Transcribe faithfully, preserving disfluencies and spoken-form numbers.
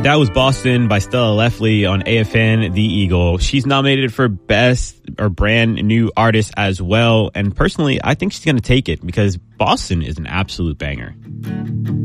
that was Boston by Stella Lefley on A F N The Eagle. She's nominated for Best or Brand New Artist as well. And personally, I think she's going to take it because Boston is an absolute banger.